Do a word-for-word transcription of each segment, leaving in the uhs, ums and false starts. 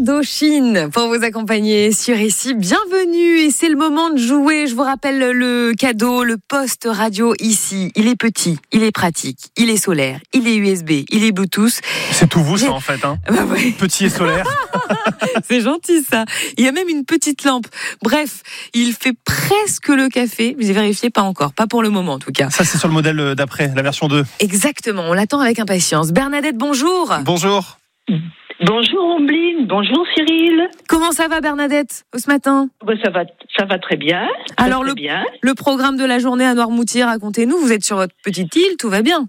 Indochine pour vous accompagner sur ici. Bienvenue et c'est le moment de jouer. Je vous rappelle le cadeau, le poste radio ici. Il est petit, il est pratique, il est solaire, il est U S B, il est Bluetooth. C'est tout vous ça en fait, hein. Bah ouais. Petit et solaire. C'est gentil ça. Il y a même une petite lampe. Bref, il fait presque le café. J'ai vérifié, pas encore, pas pour le moment en tout cas. Ça c'est sur le modèle d'après, la version deux. Exactement, on l'attend avec impatience. Bernadette, bonjour. Bonjour. Bonjour Ombline, bonjour Cyril. Comment ça va Bernadette ce matin? Ben, ça va, ça va très bien. Ça Alors très le, bien. le programme de la journée à Noirmoutier, racontez-nous. Vous êtes sur votre petite île, tout va bien?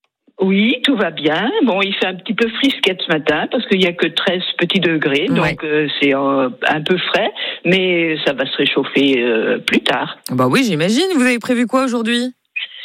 Oui, tout va bien. Bon, il fait un petit peu frisquette ce matin parce qu'il n'y a que treize petits degrés, donc ouais. euh, c'est euh, un peu frais, mais ça va se réchauffer euh, plus tard. Bah oui, j'imagine. Vous avez prévu quoi aujourd'hui?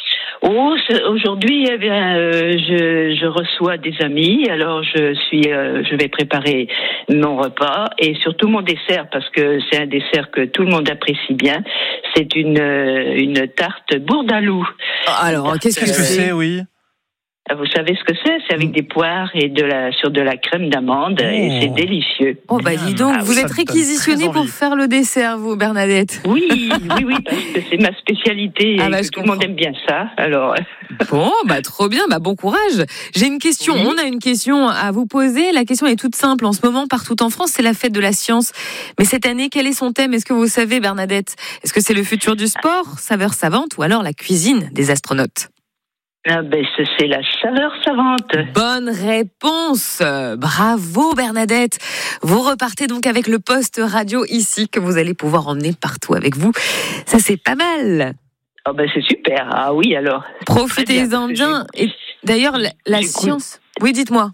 Oh, aujourd'hui, eh bien, euh, je, je reçois des amis. Alors, je suis, euh, je vais préparer mon repas et surtout mon dessert parce que c'est un dessert que tout le monde apprécie bien. C'est une euh, une tarte bourdaloue. Alors, qu'est-ce que Qu'est-ce que c'est? c'est, oui? Vous savez ce que c'est? C'est avec des poires et de la sur de la crème d'amande oh. et c'est délicieux. Oh bah dis donc, ah, vous oui, êtes réquisitionné pour faire le dessert, vous, Bernadette. Oui, oui, oui, parce que c'est ma spécialité et ah bah, que tout le monde aime bien ça. Alors. Bon, bah trop bien, bah bon courage. J'ai une question, oui. On a une question à vous poser. La question est toute simple. En ce moment, partout en France, c'est la fête de la science. Mais cette année, quel est son thème? Est-ce que vous savez, Bernadette? Est-ce que c'est le futur du sport, saveur savante, ou alors la cuisine des astronautes? Ah ben, c'est la saveur savante. Bonne réponse. Bravo Bernadette. Vous repartez donc avec le poste radio ici que vous allez pouvoir emmener partout avec vous. Ça c'est pas mal. Ah ben c'est super. Ah oui alors. Profitez-en bien. Et d'ailleurs la, la science. Oui, dites-moi.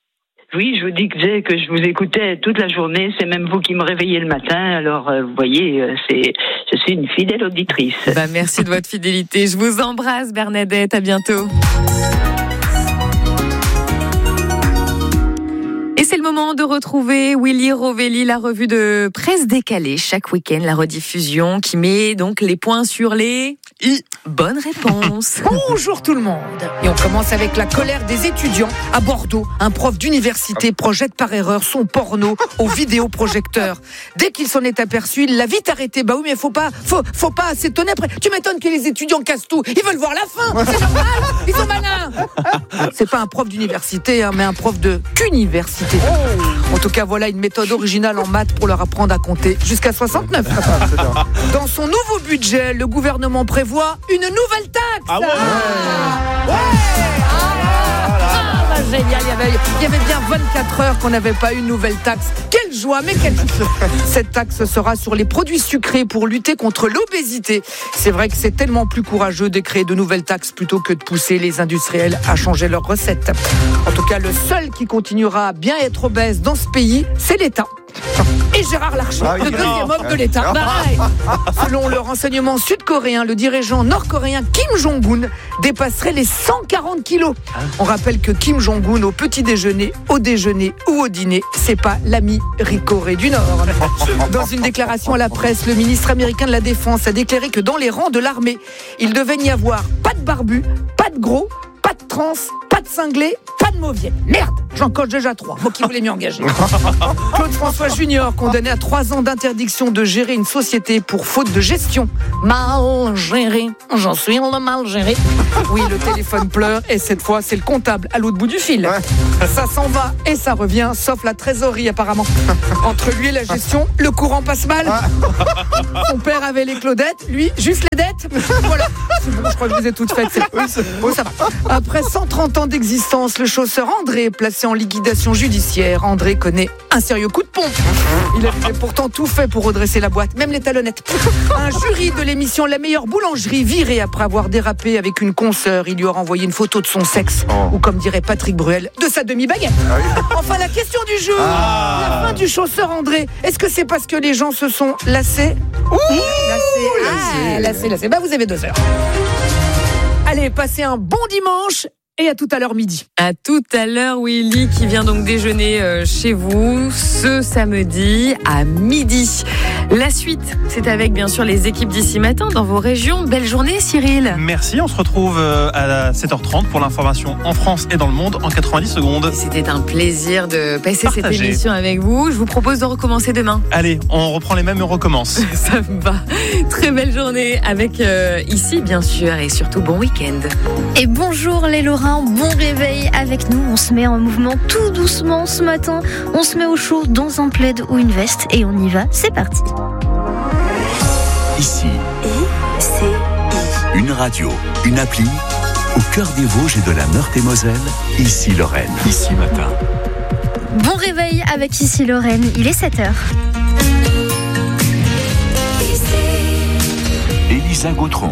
Oui, je vous disais que je vous écoutais toute la journée. C'est même vous qui me réveillez le matin. Alors, euh, vous voyez, euh, c'est, je suis une fidèle auditrice. Bah, merci de votre fidélité. Je vous embrasse, Bernadette. À bientôt. Et c'est le moment de retrouver Willy Rovelli, la revue de presse décalée. Chaque week-end, la rediffusion qui met donc les points sur les i. Bonne réponse. Bonjour tout le monde. Et on commence avec la colère des étudiants. À Bordeaux, un prof d'université projette par erreur son porno au vidéoprojecteur. Dès qu'il s'en est aperçu, il l'a vite arrêté. Bah oui, mais faut pas, faut, faut pas s'étonner. Après, tu m'étonnes que les étudiants cassent tout. Ils veulent voir la fin. C'est normal. Ils sont malins. C'est pas un prof d'université, hein, mais un prof de qu'université. En tout cas, voilà une méthode originale en maths pour leur apprendre à compter jusqu'à soixante-neuf. Dans son nouveau budget, le gouvernement prévoit une nouvelle taxe. Ah ouais, ah, ouais. Ah, ah, bah, génial, il y, avait, il y avait bien vingt-quatre heures qu'on n'avait pas eu une nouvelle taxe. Quelle joie, mais quelle... Cette taxe sera sur les produits sucrés pour lutter contre l'obésité. C'est vrai que c'est tellement plus courageux de créer de nouvelles taxes plutôt que de pousser les industriels à changer leurs recettes. En tout cas, le seul qui continuera à bien être obèse dans ce pays, c'est l'État. Et Gérard Larcher, ah oui, le deuxième homme de l'État. Bah, selon le renseignement sud-coréen, le dirigeant nord-coréen Kim Jong-un dépasserait les cent quarante kilos. On rappelle que Kim Jong-un, au petit déjeuner, au déjeuner ou au dîner, c'est pas l'ami Corée du Nord. Dans une déclaration à la presse, le ministre américain de la Défense a déclaré que dans les rangs de l'armée, il devait n'y avoir pas de barbu, pas de gros, pas de trans, pas de cinglé, pas de mauvier. Merde, j'en coche déjà trois. Moi qui voulais m'y engager. Claude François Junior, condamné à trois ans d'interdiction de gérer une société pour faute de gestion. Mal géré, j'en suis le mal géré. Oui, le téléphone pleure et cette fois, c'est le comptable à l'autre bout du fil. Ouais. Ça s'en va et ça revient, sauf la trésorerie apparemment. Entre lui et la gestion, le courant passe mal. Son père avait les Claudettes, lui, juste les dettes. Voilà, c'est bon, je crois que je vous ai toutes faites. C'est... Oui, c'est... Bon, ça va. Après cent trente ans d'existence, le chausseur André est placé en liquidation judiciaire. André connaît un sérieux coup de pompe. Il avait pourtant tout fait pour redresser la boîte, même les talonnettes. Un jury de l'émission La meilleure boulangerie viré après avoir dérapé avec une consoeur. Il lui aura envoyé une photo de son sexe, oh. ou comme dirait Patrick Bruel, de sa demi-baguette. Ah oui. Enfin, la question du jour, ah. la fin du chausseur André. Est-ce que c'est parce que les gens se sont lassés? Ouh, lassés. Ah, lassés, lassés. Bah, vous avez deux heures. Allez, passez un bon dimanche et à tout à l'heure midi. À tout à l'heure, Willy, qui vient donc déjeuner chez vous ce samedi à midi. La suite, c'est avec bien sûr les équipes d'ici matin dans vos régions. Belle journée Cyril. Merci, on se retrouve à sept heures trente pour l'information en France et dans le monde en quatre-vingt-dix secondes. C'était un plaisir de passer Partagé. cette émission avec vous. Je vous propose de recommencer demain. Allez, on reprend les mêmes et on recommence. Ça me va. Très belle journée avec euh, ici bien sûr et surtout bon week-end. Et bonjour les Lorrains, bon réveil avec nous. On se met en mouvement tout doucement ce matin. On se met au chaud dans un plaid ou une veste et on y va. C'est parti. Ici, I, C, I. une radio, une appli, au cœur des Vosges et de la Meurthe-et-Moselle, ici Lorraine, ici matin. Bon réveil avec Ici Lorraine, il est sept heures. Elisa Gautron.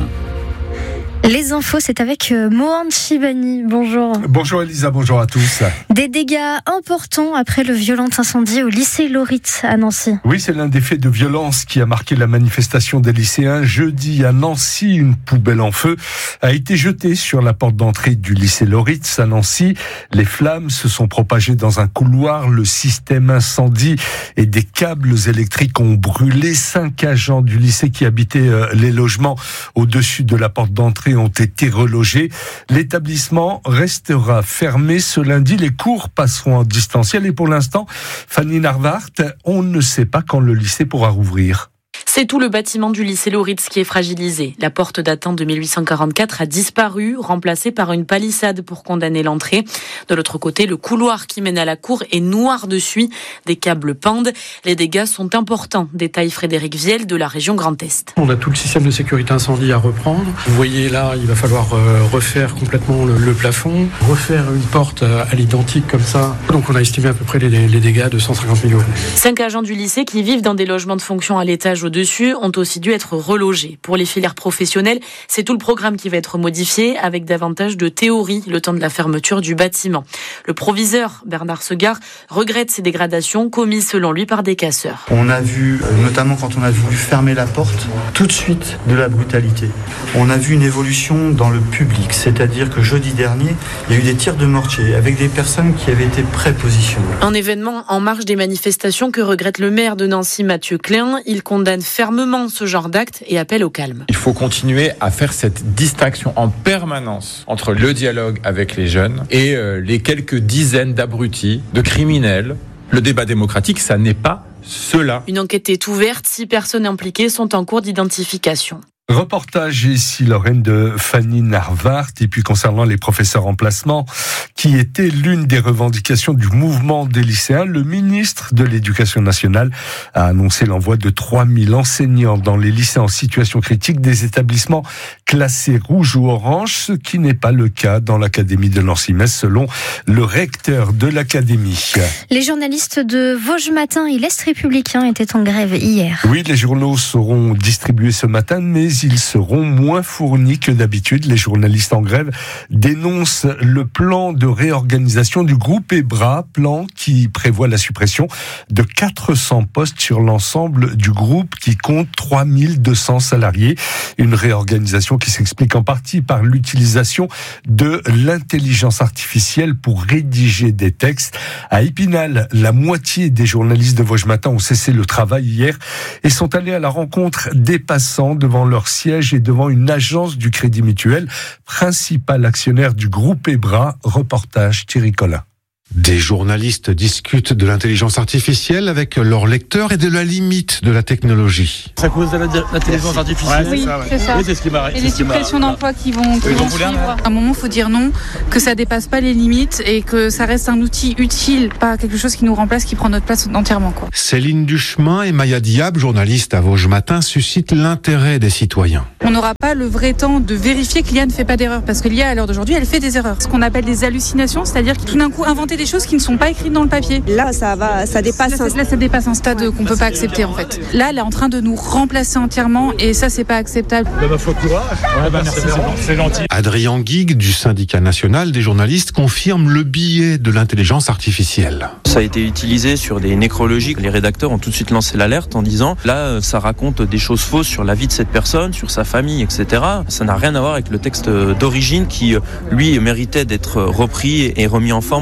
Les infos, c'est avec Mohan Chibani. Bonjour. Bonjour Elisa, bonjour à tous. Des dégâts importants après le violent incendie au lycée Lauritz à Nancy. Oui, c'est l'un des faits de violence qui a marqué la manifestation des lycéens. Jeudi à Nancy, une poubelle en feu a été jetée sur la porte d'entrée du lycée Lauritz à Nancy. Les flammes se sont propagées dans un couloir. Le système incendie et des câbles électriques ont brûlé. Cinq agents du lycée qui habitaient les logements au-dessus de la porte d'entrée ont été relogés. L'établissement restera fermé ce lundi. Les cours passeront en distanciel et pour l'instant, Fanny Narvart, on ne sait pas quand le lycée pourra rouvrir. C'est tout le bâtiment du lycée Lauritz qui est fragilisé. La porte datant de mille huit cent quarante-quatre a disparu, remplacée par une palissade pour condamner l'entrée. De l'autre côté, le couloir qui mène à la cour est noir de suie. Des câbles pendent. Les dégâts sont importants, détaille Frédéric Viel de la région Grand Est. On a tout le système de sécurité incendie à reprendre. Vous voyez là, il va falloir refaire complètement le, le plafond, refaire une porte à l'identique comme ça. Donc on a estimé à peu près les, les dégâts de cent cinquante mille euros. Cinq agents du lycée qui vivent dans des logements de fonction à l'étage au-dessus ont aussi dû être relogés. Pour les filières professionnelles, c'est tout le programme qui va être modifié avec davantage de théorie le temps de la fermeture du bâtiment. Le proviseur Bernard Segard regrette ces dégradations commises selon lui par des casseurs. On a vu, notamment quand on a voulu fermer la porte, tout de suite de la brutalité. On a vu une évolution dans le public, c'est-à-dire que jeudi dernier, il y a eu des tirs de mortier avec des personnes qui avaient été prépositionnées. Un événement en marge des manifestations que regrette le maire de Nancy, Mathieu Klein. Il condamne fermement ce genre d'acte et appelle au calme. Il faut continuer à faire cette distinction en permanence entre le dialogue avec les jeunes et euh, les quelques dizaines d'abrutis, de criminels. Le débat démocratique, ça n'est pas cela. Une enquête est ouverte. Six personnes impliquées sont en cours d'identification. Reportage ici, Lorraine, de Fanny Narvart. Et puis concernant les professeurs en placement, qui était l'une des revendications du mouvement des lycéens, le ministre de l'Éducation nationale a annoncé l'envoi de trois mille enseignants dans les lycées en situation critique des établissements classés rouge ou orange, ce qui n'est pas le cas dans l'académie de Nancy-Metz, selon le recteur de l'académie. Les journalistes de Vosges Matin et l'Est républicain étaient en grève hier. Oui, les journaux seront distribués ce matin, mais ils seront moins fournis que d'habitude. Les journalistes en grève dénoncent le plan de réorganisation du groupe EBRA, plan qui prévoit la suppression de quatre cents postes sur l'ensemble du groupe qui compte trois mille deux cents salariés. Une réorganisation qui s'explique en partie par l'utilisation de l'intelligence artificielle pour rédiger des textes. À Épinal, la moitié des journalistes de Vosges Matin ont cessé le travail hier et sont allés à la rencontre des passants devant leur siège et devant une agence du Crédit Mutuel, principal actionnaire du groupe EBRA. Reportage Thierry Collin. Des journalistes discutent de l'intelligence artificielle avec leurs lecteurs et de la limite de la technologie. C'est à cause de l'intelligence artificielle. Oui, c'est ça. Oui, c'est ce qui m'arrête. Et les suppressions d'emplois qui vont, qui oui, vont suivre. À un moment, il faut dire non, que ça dépasse pas les limites et que ça reste un outil utile, pas quelque chose qui nous remplace, qui prend notre place entièrement, quoi. Céline Duchemin et Maya Diab, journalistes à Vosges Matin, suscitent l'intérêt des citoyens. On n'aura pas le vrai temps de vérifier que l'I A ne fait pas d'erreur, parce que l'I A, à l'heure d'aujourd'hui, elle fait des erreurs. Ce qu'on appelle des hallucinations, c'est-à-dire tout d'un coup inventer des choses qui ne sont pas écrites dans le papier. Là, ça va, ça dépasse. Là, un... là ça dépasse un stade qu'on peut pas accepter en fait. Là, elle est en train de nous remplacer entièrement, et ça, c'est pas acceptable. Bah, bah faut courage. Ouais, bah, merci, c'est, bon, c'est gentil. Adrien Guigues du syndicat national des journalistes confirme le biais de l'intelligence artificielle. Ça a été utilisé sur des nécrologies. Les rédacteurs ont tout de suite lancé l'alerte en disant là, ça raconte des choses fausses sur la vie de cette personne, sur sa famille, et cetera. Ça n'a rien à voir avec le texte d'origine qui, lui, méritait d'être repris et remis en forme pour bien rentrer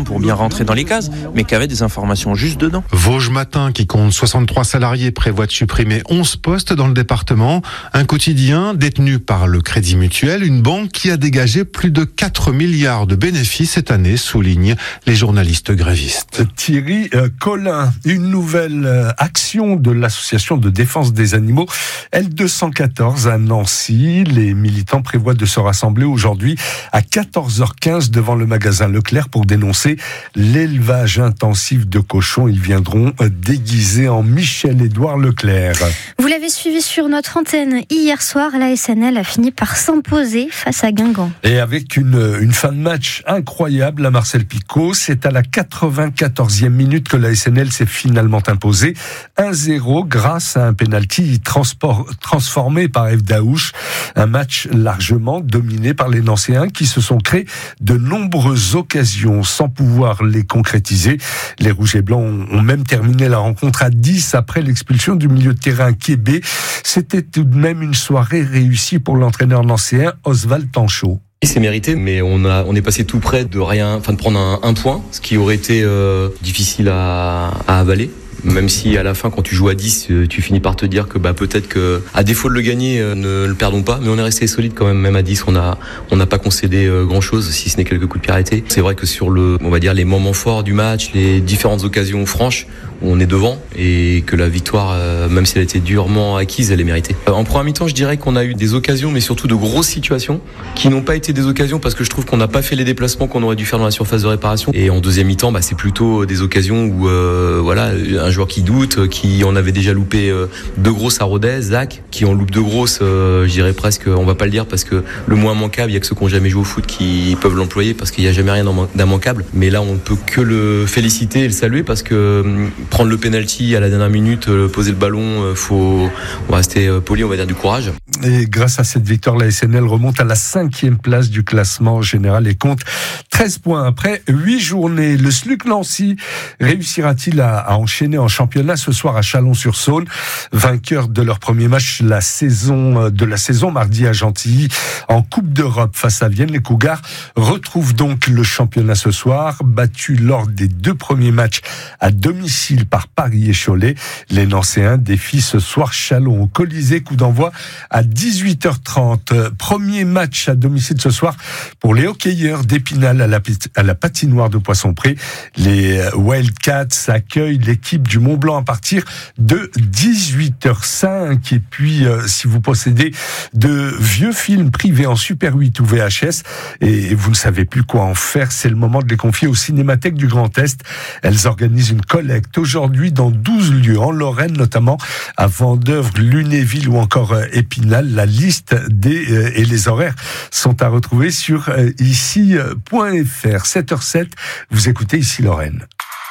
rentrait dans les cases, mais qui avait des informations justes dedans. Vosges Matin, qui compte soixante-trois salariés, prévoit de supprimer onze postes dans le département. Un quotidien détenu par le Crédit Mutuel, une banque qui a dégagé plus de quatre milliards de bénéfices cette année, soulignent les journalistes grévistes. Thierry euh, Collin, une nouvelle euh, action de l'association de défense des animaux L deux cent quatorze à Nancy. Les militants prévoient de se rassembler aujourd'hui à quatorze heures quinze devant le magasin Leclerc pour dénoncer l'élevage intensif de cochons. Ils viendront euh, déguisés en Michel-Édouard Leclerc. Vous l'avez suivi sur notre antenne hier soir, la S N L a fini par s'imposer face à Guingamp. Et avec une, une fin de match incroyable à Marcel Picot, c'est à la quatre-vingt-quatorzième minute que la S N L s'est finalement imposée un zéro grâce à un pénalty transformé par F. Daouche. Un match largement dominé par les Nancéens qui se sont créés de nombreuses occasions sans pouvoir les concrétiser. Les Rouges et Blancs ont, ont même terminé la rencontre à dix après l'expulsion du milieu de terrain Kébé. C'était tout de même une soirée réussie pour l'entraîneur nancéen Oswald Tanchot. C'est mérité, mais on a, on est passé tout près de rien, enfin de prendre un, un point, ce qui aurait été euh, difficile à, à avaler. Même si à la fin, quand tu joues à dix, tu finis par te dire que bah peut-être que, à défaut de le gagner, ne le perdons pas. Mais on est resté solide quand même. Même à dix, on a on n'a pas concédé grand chose, si ce n'est quelques coups de pied arrêtés. C'est vrai que sur le, on va dire les moments forts du match, les différentes occasions franches, on est devant et que la victoire, même si elle a été durement acquise, elle est méritée. En première mi-temps, je dirais qu'on a eu des occasions, mais surtout de grosses situations qui n'ont pas été des occasions parce que je trouve qu'on n'a pas fait les déplacements qu'on aurait dû faire dans la surface de réparation. Et en deuxième mi-temps, bah c'est plutôt des occasions où euh, voilà. Un joueur qui doute, qui en avait déjà loupé euh, deux grosses à Rodez, Zach, qui en loupe deux grosses, euh, je dirais presque, on va pas le dire parce que le moins manquable, il y a que ceux qui ont jamais joué au foot qui peuvent l'employer parce qu'il y a jamais rien d'immanquable. Mais là, on ne peut que le féliciter et le saluer parce que euh, prendre le penalty à la dernière minute, euh, poser le ballon, euh, faut on va rester euh, poli, on va dire du courage. Et grâce à cette victoire, la S N L remonte à la cinquième place du classement général et compte treize points après huit journées. Le S L U C Nancy réussira-t-il à, à enchaîner en championnat ce soir à Chalon-sur-Saône, vainqueur de leur premier match la saison, de la saison mardi à Gentilly en Coupe d'Europe face à Vienne. Les Cougars retrouvent donc le championnat ce soir, battus lors des deux premiers matchs à domicile par Paris et Cholet. Les Nancéens défient ce soir Chalon au Colisée, coup d'envoi à dix-huit heures trente. Premier match à domicile ce soir pour les hockeyeurs d'Épinal à la, à la patinoire de Poisson-Pré. Les Wildcats accueillent l'équipe du Mont-Blanc à partir de dix-huit heures cinq. Et puis, euh, si vous possédez de vieux films privés en Super huit ou V H S et vous ne savez plus quoi en faire, c'est le moment de les confier aux Cinémathèques du Grand Est. Elles organisent une collecte aujourd'hui dans douze lieux, en Lorraine notamment, à Vendeuvre, Lunéville ou encore euh, Épinal. La liste des euh, et les horaires sont à retrouver sur euh, ici point f r. sept heures sept, vous écoutez Ici Lorraine.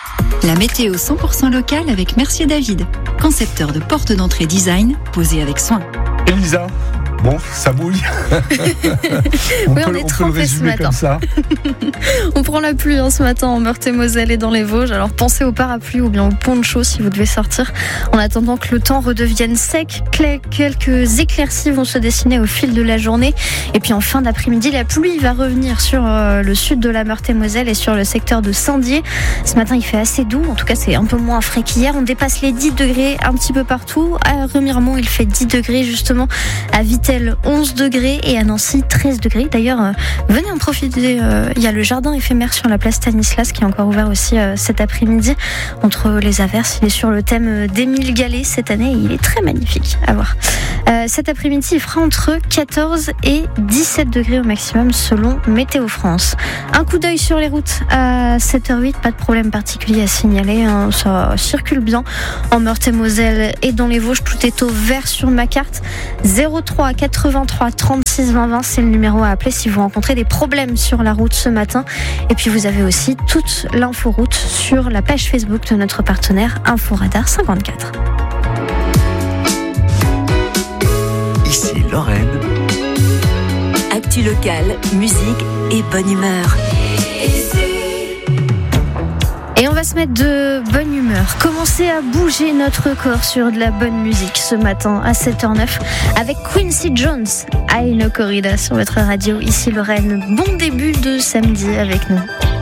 La météo cent pour cent locale avec Mercier David, concepteur de porte d'entrée design posé avec soin. Elisa, bon, ça mouille. on oui, peut, on est on trempé peut le ce matin. comme ça. On prend la pluie hein, ce matin en Meurthe-et-Moselle et dans les Vosges. Alors pensez au parapluie ou bien au poncho si vous devez sortir. En attendant que le temps redevienne sec, quelques éclaircies vont se dessiner au fil de la journée. Et puis en fin d'après-midi, la pluie va revenir sur euh, le sud de la Meurthe-et-Moselle et sur le secteur de Saint-Dié. Ce matin, il fait assez doux. En tout cas, c'est un peu moins frais qu'hier. On dépasse les dix degrés un petit peu partout. À Remiremont, il fait dix degrés justement. À Vittel, onze degrés et à Nancy, treize degrés. D'ailleurs, euh, venez en profiter. Euh, il y a le jardin éphémère sur la place Stanislas qui est encore ouvert aussi euh, cet après-midi. Entre les averses, il est sur le thème d'Émile Gallet cette année et il est très magnifique à voir. Euh, cet après-midi, il fera entre quatorze et dix-sept degrés au maximum selon Météo France. Un coup d'œil sur les routes à sept heures huit, pas de problème particulier à signaler. Hein, ça circule bien en Meurthe-et-Moselle et dans les Vosges. Tout est au vert sur ma carte. zéro trois quatre-vingt-trois trente-six vingt vingt, c'est le numéro à appeler si vous rencontrez des problèmes sur la route ce matin. Et puis vous avez aussi toute l'inforoute sur la page Facebook de notre partenaire Inforadar cinquante-quatre. Ici Lorraine. Actu locale, musique et bonne humeur. Et on va se mettre de bonne humeur. Commencer à bouger notre corps sur de la bonne musique ce matin à sept heures neuf avec Quincy Jones, I No Corrida sur votre radio. Ici Lorraine, bon début de samedi avec nous.